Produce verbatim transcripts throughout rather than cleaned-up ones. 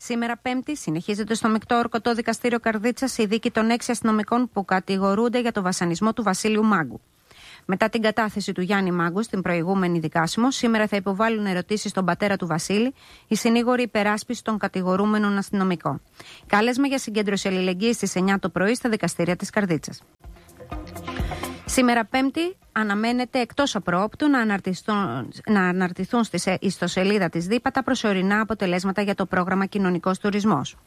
Σήμερα Πέμπτη συνεχίζεται στο Μεικτό Ορκωτό Δικαστήριο Καρδίτσας η δίκη των έξι αστυνομικών που κατηγορούνται για το βασανισμό του Βασίλειου Μάγκου. Μετά την κατάθεση του Γιάννη Μάγκου στην προηγούμενη δικάσιμο, σήμερα θα υποβάλουν ερωτήσεις στον πατέρα του Βασίλη, οι συνήγοροι υπεράσπιση των κατηγορούμενων αστυνομικών. Κάλεσμα για συγκέντρωση αλληλεγγύης στις εννιά το πρωί στα δικαστήρια της Καρδίτσας. Σήμερα Πέμπτη αναμένεται εκτός απροόπτου να αναρτηθούν, να αναρτηθούν στη ιστοσελίδα της ΔΥΠΑ τα προσωρινά αποτελέσματα για το πρόγραμμα Κοινωνικός Τουρισμός.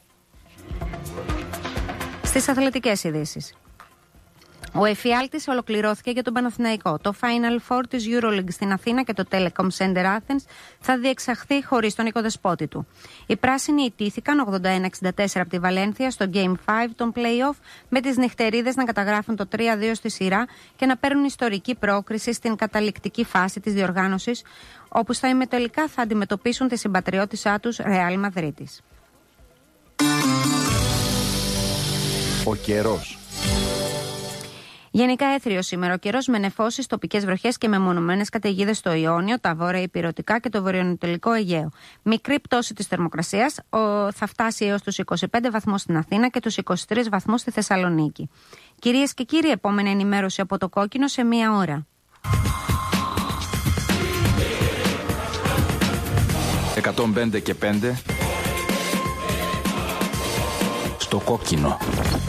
Στις αθλητικές ειδήσεις. Ο εφιάλτης ολοκληρώθηκε για τον Παναθηναϊκό. Το Final Four της EuroLeague στην Αθήνα και το Telecom Center Athens θα διεξαχθεί χωρίς τον οικοδεσπότη του. Οι πράσινοι ιτήθηκαν ογδόντα ένα εξήντα τέσσερα από τη Βαλένθια στο Game πέντε των play-off, με τις νυχτερίδες να καταγράφουν το τρία δύο στη σειρά και να παίρνουν ιστορική πρόκριση στην καταληκτική φάση της διοργάνωσης, όπου στα ημιτελικά θα αντιμετωπίσουν τη συμπατριώτησά τους Real Madridis. Ο καιρός. Γενικά έθριο σήμερα ο καιρός με νεφώσεις, τοπικές βροχές και μεμονωμένες καταιγίδες στο Ιόνιο, τα βόρεια Ηπειρωτικά και το βορειοανατολικό Αιγαίο. Μικρή πτώση της θερμοκρασίας ο, θα φτάσει έως τους είκοσι πέντε βαθμούς στην Αθήνα και τους είκοσι τρεις βαθμούς στη Θεσσαλονίκη. Κυρίες και κύριοι, επόμενη ενημέρωση από το Κόκκινο σε μία ώρα. εκατόν πέντε και πέντε στο Κόκκινο.